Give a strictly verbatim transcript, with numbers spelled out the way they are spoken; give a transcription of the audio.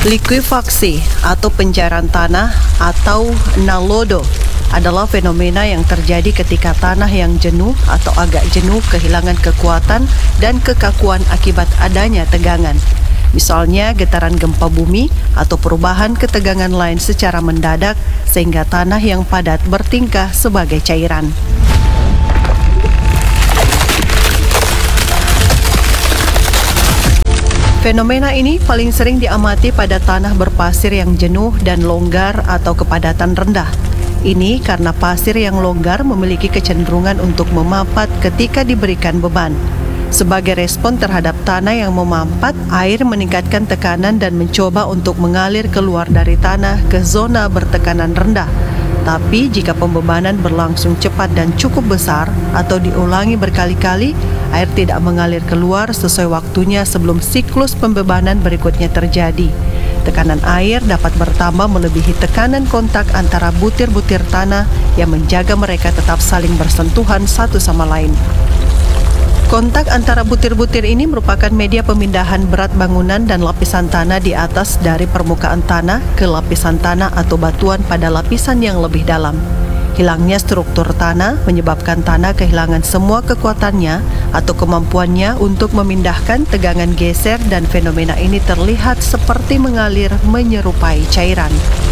Likuifaksi atau pencairan tanah atau nalodo adalah fenomena yang terjadi ketika tanah yang jenuh atau agak jenuh kehilangan kekuatan dan kekakuan akibat adanya tegangan. Misalnya getaran gempa bumi atau perubahan ketegangan lain secara mendadak sehingga tanah yang padat bertingkah sebagai cairan. Fenomena ini paling sering diamati pada tanah berpasir yang jenuh dan longgar atau kepadatan rendah. Ini karena pasir yang longgar memiliki kecenderungan untuk memampat ketika diberikan beban. Sebagai respon terhadap tanah yang memampat, air meningkatkan tekanan dan mencoba untuk mengalir keluar dari tanah ke zona bertekanan rendah. Tapi jika pembebanan berlangsung cepat dan cukup besar atau diulangi berkali-kali, air tidak mengalir keluar sesuai waktunya sebelum siklus pembebanan berikutnya terjadi. Tekanan air dapat bertambah melebihi tekanan kontak antara butir-butir tanah yang menjaga mereka tetap saling bersentuhan satu sama lain. Kontak antara butir-butir ini merupakan media pemindahan berat bangunan dan lapisan tanah di atas dari permukaan tanah ke lapisan tanah atau batuan pada lapisan yang lebih dalam. Hilangnya struktur tanah menyebabkan tanah kehilangan semua kekuatannya atau kemampuannya untuk memindahkan tegangan geser dan fenomena ini terlihat seperti mengalir menyerupai cairan.